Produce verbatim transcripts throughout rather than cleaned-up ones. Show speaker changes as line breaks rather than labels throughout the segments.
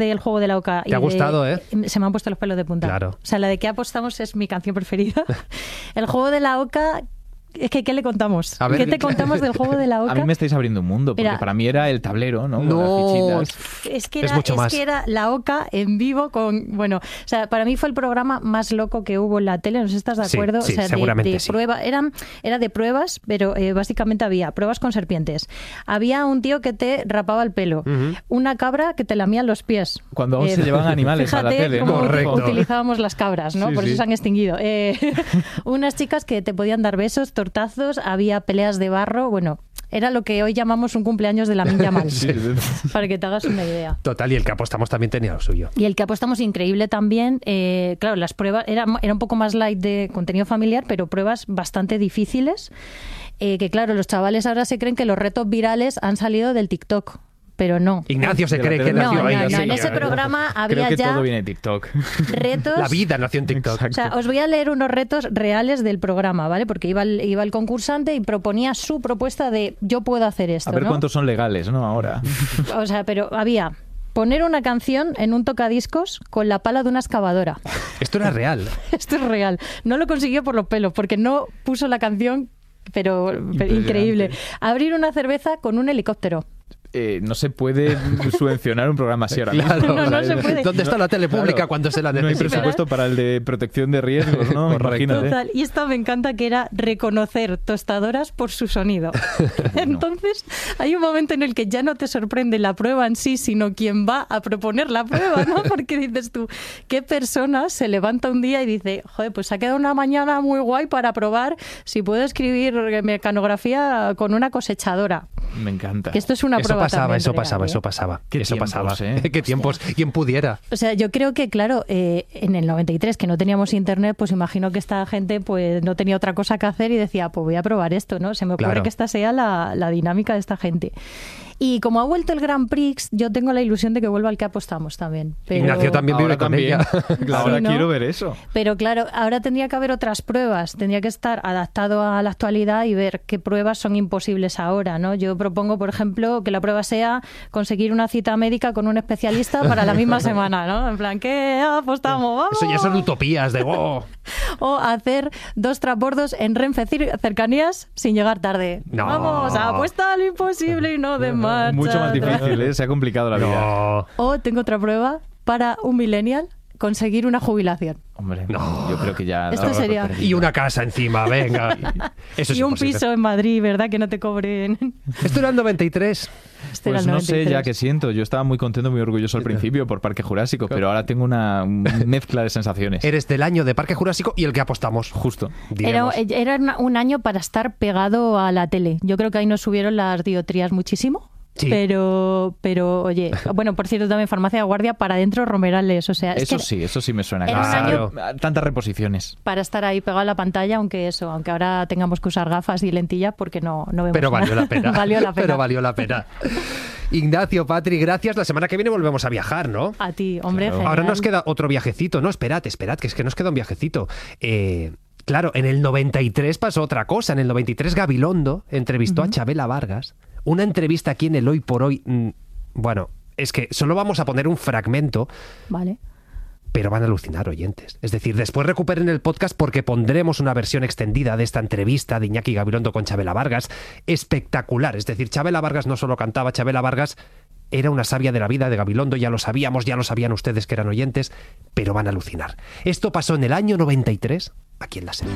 del juego de la oca.
¿Te ha gustado, eh?
Se me han puesto los pelos de punta.
Claro.
O sea, la de ¿Qué apostamos? Es mi canción preferida. El juego de la oca... Es que, ¿qué le contamos?
A ver,
¿Qué te contamos del juego de la oca?
A mí me estáis abriendo un mundo, porque
Era-
para mí era el tablero, ¿no? Con
No.
las fichitas.
Es que,
Es
era,
mucho
es
más.
que era la oca en vivo con... Bueno, o sea, para mí fue el programa más loco que hubo en la tele, no sé si estás de
Sí,
acuerdo.
sí,
o sea, de-
seguramente
de,
sí.
prueba, eran, era de pruebas, pero eh, básicamente había pruebas con serpientes. Había un tío que te rapaba el pelo,
Ujú.
una cabra que te lamía los pies.
Cuando aún se llevaban animales a la
fíjate
tele, ¿no?
cómo
Correcto.
utilizábamos las cabras, ¿no?
Sí,
Por
sí.
eso se han extinguido. Eh, unas chicas que te podían dar besos, tortazos, había peleas de barro, bueno, era lo que hoy llamamos un cumpleaños de Lamine Yamal,
Sí, sí.
para que te hagas una idea.
Total, y el que apostamos también tenía lo suyo.
Y el que apostamos increíble también, eh, claro, las pruebas, era, era un poco más light de contenido familiar, pero pruebas bastante difíciles, eh, que claro, los chavales ahora se creen que los retos virales han salido del TikTok, pero no.
Ignacio se
De la
cree que
tele.
nació
No,
ahí.
no, no,
sí.
en ese programa
Creo
había
que
ya
todo viene de TikTok.
retos...
La vida nació en TikTok.
O sea, os voy a leer unos retos reales del programa, ¿vale? Porque iba el, iba el concursante y proponía su propuesta de yo puedo hacer esto,
A ver
¿no?
cuántos son legales, ¿no? Ahora.
O sea, pero había poner una canción en un tocadiscos con la pala de una excavadora.
Esto era real.
Esto es real. No lo consiguió por los pelos, porque no puso la canción, pero, pero
Impresionante.
increíble. Abrir una cerveza con un helicóptero.
Eh, no se puede subvencionar un programa así ahora
Claro.
mismo.
No, no se puede.
¿Dónde está la tele pública
Claro.
cuando se la
No hay
necesita?
presupuesto para el de protección de riesgos, ¿no?
Correcto.
Imagínate.
Total. Y esta me encanta, que era reconocer tostadoras por su sonido. Entonces, hay un momento en el que ya no te sorprende la prueba en sí, sino quien va a proponer la prueba, ¿no? Porque dices tú, ¿qué persona se levanta un día y dice, joder, pues ha quedado una mañana muy guay para probar si puedo escribir mecanografía con una cosechadora?
Me encanta.
Que esto es una
Eso
prueba
pasaba,
también
eso
real,
pasaba,
¿eh?
eso pasaba.
Qué
eso
tiempos,
pasaba.
¿eh?
Qué tiempos. ¿Quién pudiera?
O sea, yo creo que, claro, eh, en el noventa y tres, que no teníamos internet, pues imagino que esta gente pues no tenía otra cosa que hacer y decía, pues voy a probar esto, ¿no? Se me ocurre
Claro.
que esta sea la, la dinámica de esta gente. Y como ha vuelto el Grand Prix, yo tengo la ilusión de que vuelva al que apostamos también. Pero,
Ignacio también vive
Ahora
con
también.
ella.
Ahora
Sí, ¿no?
quiero ver eso.
Pero claro, ahora tendría que haber otras pruebas, tendría que estar adaptado a la actualidad y ver qué pruebas son imposibles ahora, ¿no? Yo propongo, por ejemplo, que la prueba sea conseguir una cita médica con un especialista para la misma semana, ¿no? En plan, ¿qué apostamos? ¡Vamos!
Eso ya son utopías de wow.
O hacer dos transbordos en Renfe cer- cercanías sin llegar tarde.
No.
Vamos, apuesta a lo imposible y no de marcha.
Mucho más
atrás.
difícil, ¿eh? Se ha complicado la vida.
No.
O tengo otra prueba para un millennial conseguir una jubilación.
Hombre,
No.
yo creo que ya...
Esto
daba por
sería-
perdido.
Y una casa encima, venga. Eso es
y un
imposible.
piso en Madrid, ¿verdad? Que no te cobren.
Esto era el noventa y tres.
Este era
Pues
el
no sé
noventa y tres.
ya qué siento. Yo estaba muy contento, muy orgulloso al principio por Parque Jurásico, pero ahora tengo una mezcla de sensaciones.
Eres del año de Parque Jurásico y el que apostamos.
Justo.
Era,
diremos.
era una- un año para estar pegado a la tele. Yo creo que ahí nos subieron las diotrías muchísimo.
Sí.
Pero, pero, oye, bueno, por cierto, también Farmacia de Guardia para adentro Romerales. O sea, es
Eso
que
sí, eso sí me suena.
era un
Claro.
año-
Tantas reposiciones.
para estar ahí pegado a la pantalla, aunque eso, aunque ahora tengamos que usar gafas y lentillas porque no, no vemos
Pero valió
nada.
la pena.
Valió la pena.
Pero valió la pena. Ignacio, Patri, gracias. La semana que viene volvemos a viajar, ¿no?
A ti, hombre,
Claro.
genial.
Ahora nos queda otro viajecito. No, esperad, esperad, que es que nos queda un viajecito. Eh, claro, en el noventa y tres pasó otra cosa. En el noventa y tres Gabilondo entrevistó a Chabela Vargas. Una entrevista aquí en el Hoy por Hoy. mm, Bueno, es que solo vamos a poner un fragmento,
Vale.
pero van a alucinar, oyentes. Es decir, después recuperen el podcast porque pondremos una versión extendida de esta entrevista de Iñaki Gabilondo con Chabela Vargas. Espectacular. Es decir, Chabela Vargas no solo cantaba, Chabela Vargas era una sabia de la vida de Gabilondo, ya lo sabíamos, ya lo sabían ustedes que eran oyentes, pero van a alucinar. Esto pasó en el año noventa y tres, aquí en la serie.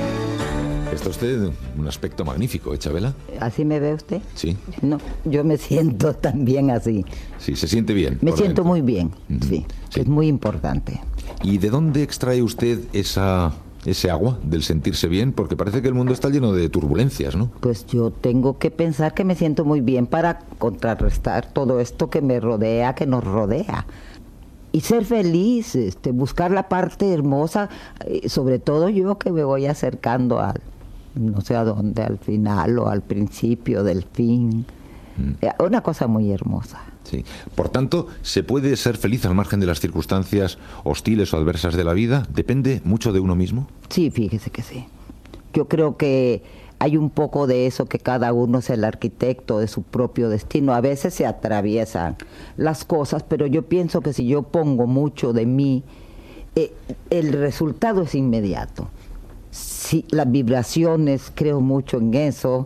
Está usted un aspecto magnífico, ¿eh, Chabela?
¿Así me ve usted?
Sí,
No, yo me siento también así.
sí, se siente bien.
Me
por
siento
dentro.
muy bien,
Ujú,
sí,
sí.
es muy importante.
¿Y de dónde extrae usted esa, ese agua del sentirse bien? Porque parece que el mundo está lleno de turbulencias, ¿no?
Pues yo tengo que pensar que me siento muy bien para contrarrestar todo esto que me rodea, que nos rodea. Y ser feliz, este, buscar la parte hermosa, eh, sobre todo yo que me voy acercando al, no sé a dónde, al final o al principio del fin.
Mm.
Eh, Una cosa muy hermosa.
Sí. Por tanto, ¿se puede ser feliz al margen de las circunstancias hostiles o adversas de la vida? ¿Depende mucho de uno mismo?
Sí, fíjese que sí. Yo creo que hay un poco de eso, que cada uno es el arquitecto de su propio destino. A veces se atraviesan las cosas, pero yo pienso que si yo pongo mucho de mí, eh, el resultado es inmediato. Si las vibraciones, creo mucho en eso.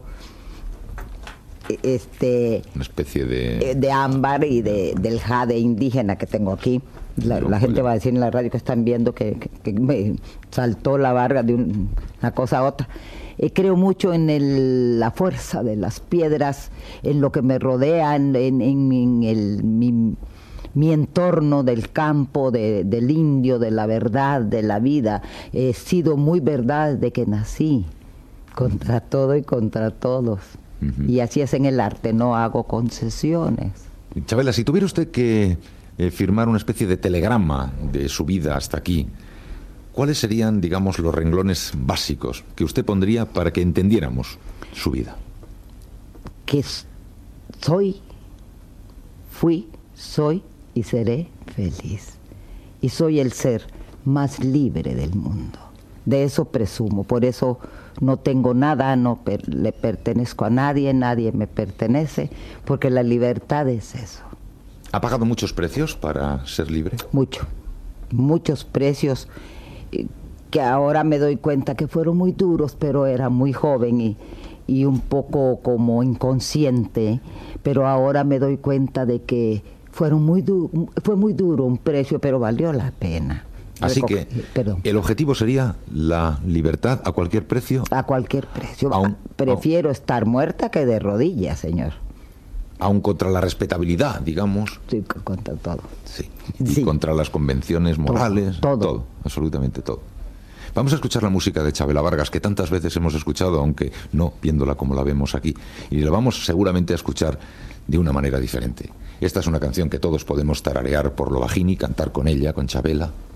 Este,
una especie de...
de ámbar y de, del jade indígena que tengo aquí. La, la gente va a decir en la radio que están viendo que, que, que me saltó la barba de un, una cosa a otra. Eh, creo mucho en el, la fuerza de las piedras, en lo que me rodea, en, en, en el, mi, mi entorno del campo, de, del indio, de la verdad, de la vida. He sido muy verdad desde que nací, contra todo y contra todos. Uh-huh. Y así es en el arte, no hago concesiones.
Chabela, si tuviera usted que eh, firmar una especie de telegrama de su vida hasta aquí, ¿cuáles serían, digamos, los renglones básicos que usted pondría para que entendiéramos su vida?
Que soy, fui, soy y seré feliz. Y soy el ser más libre del mundo. De eso presumo, por eso no tengo nada, no per, le pertenezco a nadie, nadie me pertenece, porque la libertad es eso.
¿Ha pagado muchos precios para ser libre?
Mucho, muchos precios que ahora me doy cuenta que fueron muy duros, pero era muy joven y, y un poco como inconsciente, pero ahora me doy cuenta de que fueron muy du- fue muy duro un precio, pero valió la pena.
Así que Perdón. El objetivo sería la libertad a cualquier precio.
A cualquier precio.
Aún,
Prefiero
aún,
estar muerta que de rodillas, señor.
Aún contra la respetabilidad, digamos.
Sí, contra todo.
Sí. Y
sí.
contra las convenciones morales.
Todo, todo.
Todo, absolutamente todo. Vamos a escuchar la música de Chabela Vargas, que tantas veces hemos escuchado, aunque no viéndola como la vemos aquí. Y la vamos seguramente a escuchar de una manera diferente. Esta es una canción que todos podemos tararear por lo bajín y cantar con ella, con Chabela.